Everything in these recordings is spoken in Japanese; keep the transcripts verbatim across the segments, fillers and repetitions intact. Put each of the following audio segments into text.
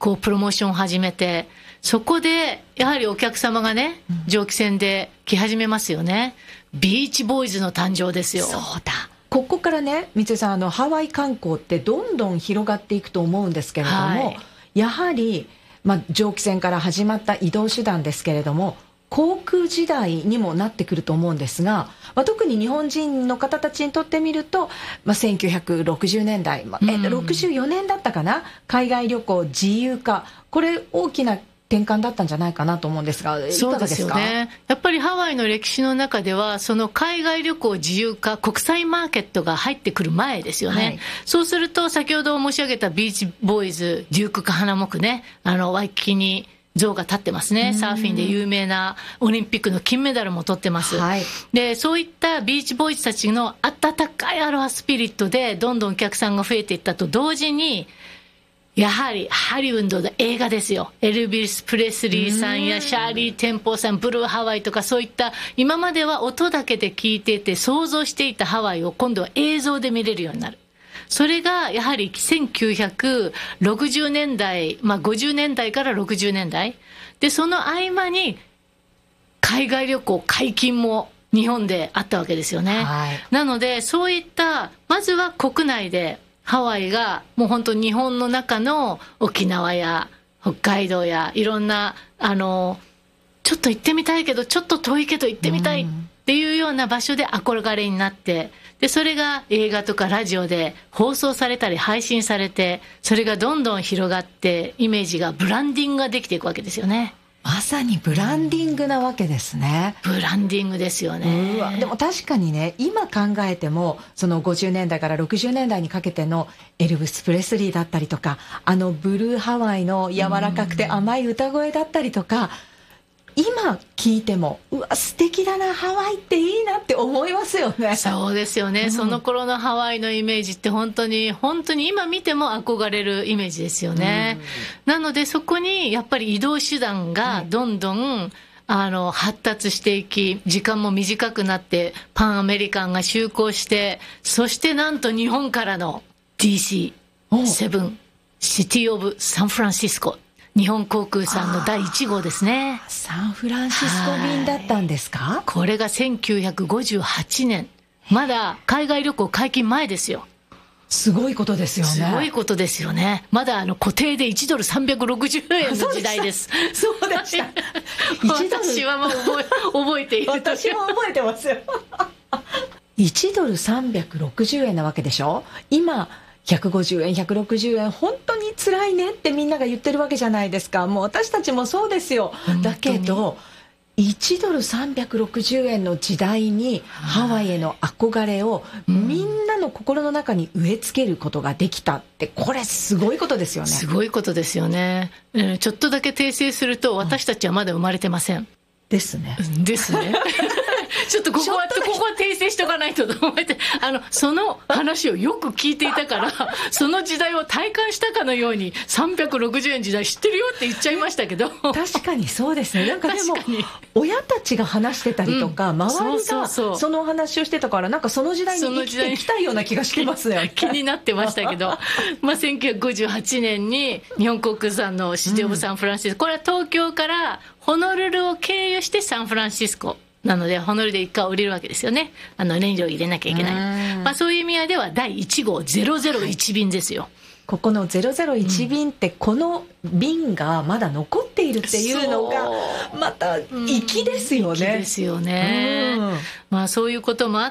こうプロモーションを始めて、そこでやはりお客様がね、蒸気船で来始めますよね。ビーチボーイズの誕生ですよ。 そうだ、ここからね、三井さん、あのハワイ観光ってどんどん広がっていくと思うんですけれども、はい、やはり、まあ、蒸気船から始まった移動手段ですけれども、航空時代にもなってくると思うんですが、まあ、特に日本人の方たちにとってみると、まあ、せんきゅうひゃくろくじゅうねんだい、まあえっと、ろくじゅうよねんだったかな、海外旅行自由化、これ大きな転換だったんじゃないかなと思うんですが、いかがですか？ そうですよね。やっぱりハワイの歴史の中では、その海外旅行自由化、国際マーケットが入ってくる前ですよね。はい、そうすると、先ほど申し上げたビーチボーイズ、デュークか花木ね、あのワイキキに像が立ってますね。サーフィンで有名なオリンピックの金メダルも取ってます。はい、で、そういったビーチボーイズたちの温かいアロハスピリットで、どんどんお客さんが増えていったと同時に、やはりハリウッドの映画ですよ。エルビス・プレスリーさんやシャーリー・テンポーさん、ブルーハワイとか、そういった今までは音だけで聞いていて想像していたハワイを今度は映像で見れるようになる。それがやはりせんきゅうひゃくろくじゅうねんだい、まあごじゅうねんだいからろくじゅうねんだいで、その合間に海外旅行解禁も日本であったわけですよね。はい、なのでそういったまずは国内でハワイがもう本当に日本の中の沖縄や北海道やいろんなあのちょっと行ってみたいけどちょっと遠いけど行ってみたいっていうような場所で憧れになって、でそれが映画とかラジオで放送されたり配信されて、それがどんどん広がってイメージがブランディングができていくわけですよね。 まさにブランディングなわけですね。 ブランディングですよね。 うわ、でも確かにね、今考えてもそのごじゅうねんだいからろくじゅうねんだいにかけてのエルヴィス・プレスリーだったりとか、あのブルーハワイの柔らかくて甘い歌声だったりとか、今聞いてもうわ素敵だな、ハワイっていいなって思いますよね。 そうですよね、うん、その頃のハワイのイメージって本当に本当に今見ても憧れるイメージですよね。うん、なのでそこにやっぱり移動手段がどんどん、はい、あの発達していき、時間も短くなってパンアメリカンが就航して、そしてなんと日本からの ディーシーセブン シティオブサンフランシスコ、日本航空さんのだいいち号ですね。 サンフランシスコ便だったんですか？ これがせんきゅうひゃくごじゅうはちねん、まだ海外旅行解禁前ですよ。 すごいことですよね。 すごいことですよね。まだあの固定でいちドルさんびゃくろくじゅうえんの時代です。 そうでした。 私はもう覚え、覚えている。 私も覚えてますよ。いちドルさんびゃくろくじゅうえんなわけでしょ。今ひゃくごじゅうえん、ひゃくろくじゅうえん、本当に辛いねってみんなが言ってるわけじゃないですか。もう私たちもそうですよ。だけどいちドルさんびゃくろくじゅうえんの時代にハワイへの憧れをみんなの心の中に植え付けることができたって、これすごいことですよね。 すごいことですよね。ちょっとだけ訂正すると、私たちはまだ生まれてません。 ですね。 ですね。ちょっとここは、ここは訂正しとかないとと思って、あの、その話をよく聞いていたから、その時代を体感したかのように、さんびゃくろくじゅうえん時代知ってるよって言っちゃいましたけど。 確かにそうですね。なんかでも、親たちが話してたりとか、うん、周りがその話をしてたから、なんかその時代に生きていきたいような気がしてますね。 気になってましたけど、まあ、せんきゅうひゃくごじゅうはちねんに日本航空さんのシティオブサンフランシスコ、うん、これは東京からホノルルを経由してサンフランシスコ。なのでホノルルで一回降りるわけですよね。あの燃料入れなきゃいけない。まあ、そういう意味合いではだいいち号ゼロゼロいち便ですよ。 ここのゼロゼロいち便ってこの便がまだ残っているっていうのがまた粋ですよね。 粋ですよね。まあそういうこともあって、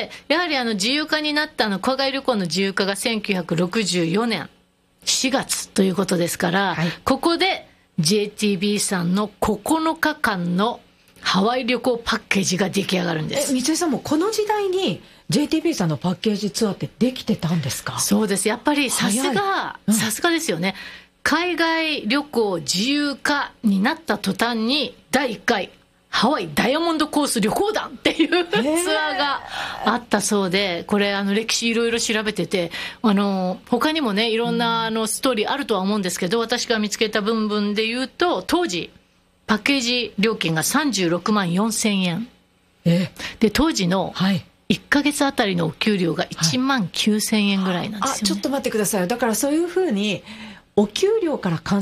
やはりあの自由化になったあの海外旅行の自由化がせんきゅうひゃくろくじゅうよねんしがつということですから、はい、ここで ジェイティービー さんのここのかかんのハワイ旅行パッケージが出来上がるんです。 え、三井さんもこの時代に ジェイティービー さんのパッケージツアーってできてたんですか？ そうです。やっぱりさすが、うん、さすがですよね。海外旅行自由化になった途端にだいいっかいハワイダイヤモンドコース旅行団っていうツアーがあったそうで、これあの歴史いろいろ調べてて、あの他にもねいろんなあのストーリーあるとは思うんですけど、私が見つけた部分で言うと、当時パッケージ料金がさんじゅうろくまんよんせんえん。えで、当時のいっかげつあたりのお給料がいちまんきゅうせんえんぐらいなんですよね。 あ、ちょっと待ってください。だからそういうふうにお給料から換